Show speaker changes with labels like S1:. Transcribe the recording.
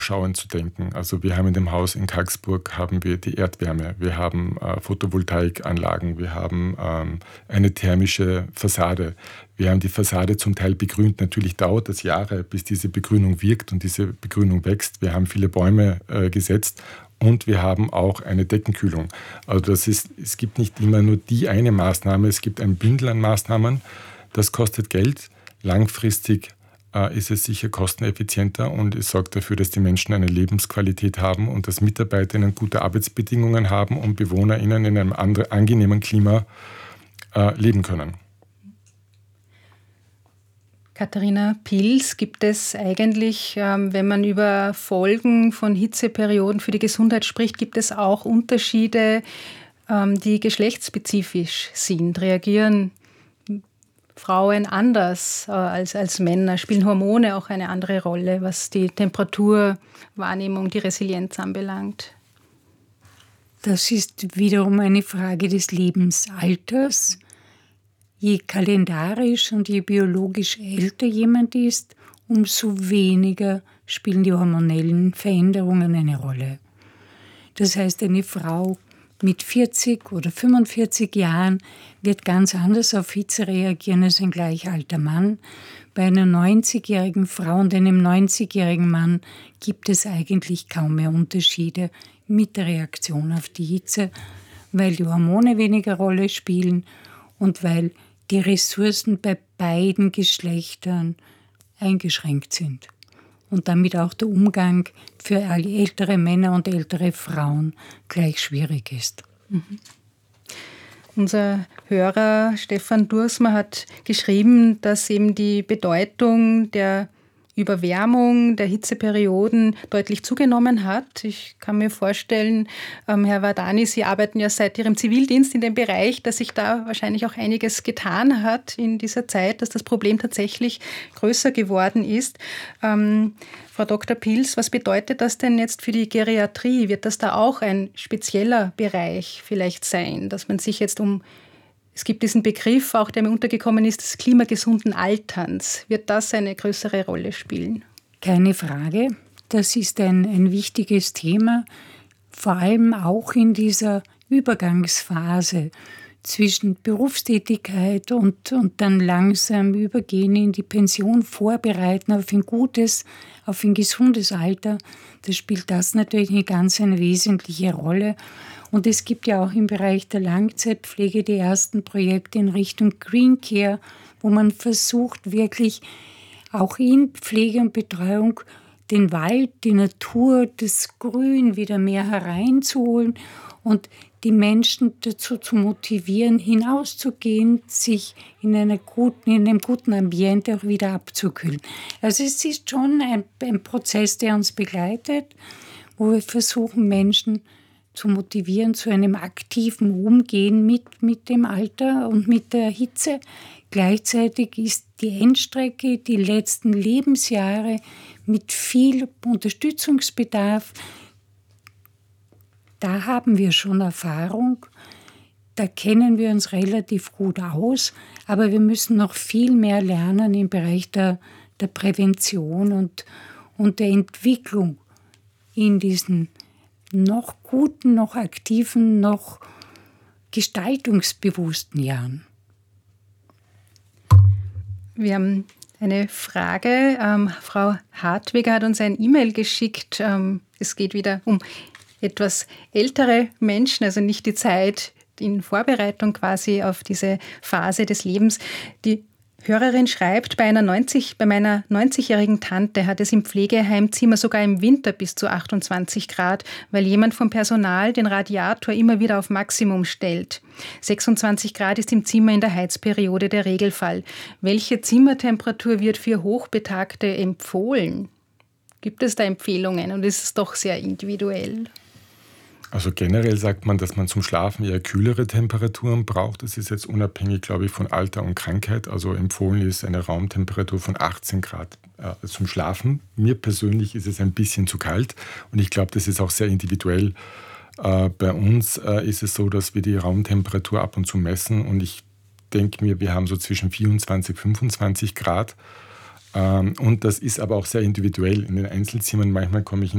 S1: vorausschauend zu denken. Also wir haben in dem Haus in Karlsburg haben wir die Erdwärme, wir haben Photovoltaikanlagen, wir haben eine thermische Fassade. Wir haben die Fassade zum Teil begrünt. Natürlich dauert das Jahre, bis diese Begrünung wirkt und diese Begrünung wächst. Wir haben viele Bäume gesetzt und wir haben auch eine Deckenkühlung. Also es gibt nicht immer nur die eine Maßnahme, es gibt ein Bündel an Maßnahmen. Das kostet Geld. Langfristig ist es sicher kosteneffizienter und es sorgt dafür, dass die Menschen eine Lebensqualität haben und dass MitarbeiterInnen gute Arbeitsbedingungen haben und BewohnerInnen in einem angenehmen Klima leben können.
S2: Katharina Pils, gibt es eigentlich, wenn man über Folgen von Hitzeperioden für die Gesundheit spricht, gibt es auch Unterschiede, die geschlechtsspezifisch sind? Reagieren Frauen anders als Männer? Spielen Hormone auch eine andere Rolle, was die Temperaturwahrnehmung, die Resilienz anbelangt?
S3: Das ist wiederum eine Frage des Lebensalters. Je kalendarisch und je biologisch älter jemand ist, umso weniger spielen die hormonellen Veränderungen eine Rolle. Das heißt, eine Frau mit 40 oder 45 Jahren wird ganz anders auf Hitze reagieren als ein gleich alter Mann. Bei einer 90-jährigen Frau und einem 90-jährigen Mann gibt es eigentlich kaum mehr Unterschiede mit der Reaktion auf die Hitze, weil die Hormone weniger Rolle spielen und weil die Ressourcen bei beiden Geschlechtern eingeschränkt sind. Und damit auch der Umgang für ältere Männer und ältere Frauen gleich schwierig ist.
S2: Mhm. Unser Hörer Stefan Dursmer hat geschrieben, dass eben die Bedeutung der Überwärmung, der Hitzeperioden deutlich zugenommen hat. Ich kann mir vorstellen, Herr Vardani, Sie arbeiten ja seit Ihrem Zivildienst in dem Bereich, dass sich da wahrscheinlich auch einiges getan hat in dieser Zeit, dass das Problem tatsächlich größer geworden ist. Frau Dr. Pils, was bedeutet das denn jetzt für die Geriatrie? Wird das da auch ein spezieller Bereich vielleicht sein, dass man sich jetzt es gibt diesen Begriff, auch der mir untergekommen ist, des klimagesunden Alterns. Wird das eine größere Rolle spielen?
S3: Keine Frage. Das ist ein wichtiges Thema, vor allem auch in dieser Übergangsphase zwischen Berufstätigkeit und dann langsam übergehen in die Pension, vorbereiten auf ein gesundes Alter. Da spielt das natürlich eine wesentliche Rolle. Und es gibt ja auch im Bereich der Langzeitpflege die ersten Projekte in Richtung Green Care, wo man versucht, wirklich auch in Pflege und Betreuung den Wald, die Natur, das Grün wieder mehr hereinzuholen und die Menschen dazu zu motivieren, hinauszugehen, sich in einem guten Ambiente auch wieder abzukühlen. Also es ist schon ein Prozess, der uns begleitet, wo wir versuchen, Menschen zu motivieren zu einem aktiven Umgehen mit dem Alter und mit der Hitze. Gleichzeitig ist die Endstrecke, die letzten Lebensjahre mit viel Unterstützungsbedarf. Da haben wir schon Erfahrung, da kennen wir uns relativ gut aus, aber wir müssen noch viel mehr lernen im Bereich der Prävention und der Entwicklung in diesen noch guten, noch aktiven, noch gestaltungsbewussten Jahren.
S2: Wir haben eine Frage. Frau Hartwiger hat uns ein E-Mail geschickt. Es geht wieder um etwas ältere Menschen, also nicht die Zeit in Vorbereitung quasi auf diese Phase des Lebens. Die Hörerin schreibt, bei meiner 90-jährigen Tante hat es im Pflegeheimzimmer sogar im Winter bis zu 28 Grad, weil jemand vom Personal den Radiator immer wieder auf Maximum stellt. 26 Grad ist im Zimmer in der Heizperiode der Regelfall. Welche Zimmertemperatur wird für Hochbetagte empfohlen? Gibt es da Empfehlungen und ist es doch sehr individuell?
S1: Also generell sagt man, dass man zum Schlafen eher kühlere Temperaturen braucht. Das ist jetzt unabhängig, glaube ich, von Alter und Krankheit. Also empfohlen ist eine Raumtemperatur von 18 Grad zum Schlafen. Mir persönlich ist es ein bisschen zu kalt und ich glaube, das ist auch sehr individuell. Bei uns ist es so, dass wir die Raumtemperatur ab und zu messen und ich denke mir, wir haben so zwischen 24 und 25 Grad. Und das ist aber auch sehr individuell. In den Einzelzimmern manchmal komme ich